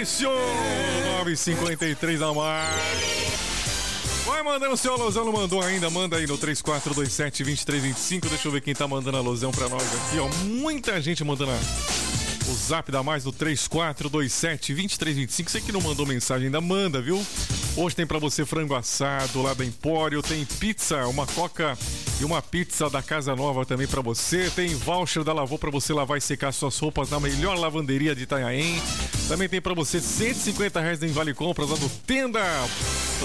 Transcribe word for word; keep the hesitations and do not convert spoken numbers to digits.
Maurício, nove e cinquenta e três da mais. Vai mandando o seu alôzão, não mandou ainda? Manda aí no três quatro dois sete, dois três dois cinco. Deixa eu ver quem tá mandando alôzão pra nós aqui, ó. Muita gente mandando a... o zap da mais no três quatro dois sete, dois três dois cinco. Você que não mandou mensagem ainda, manda, viu? Hoje tem pra você frango assado lá da Empório, tem pizza, uma coca e uma pizza da Casa Nova também pra você. Tem voucher da Lavô pra você lavar e secar suas roupas na melhor lavanderia de Itanhaém. Também tem pra você cento e cinquenta reais em Vale Compras lá do Tenda.